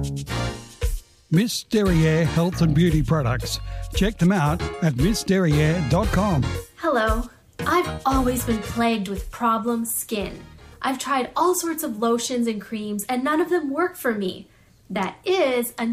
Miss Derriere Health and Beauty Products. Check them out at missderriere.com. Hello. I've always been plagued with problem skin. I've tried all sorts of lotions and creams and none of them work for me. That is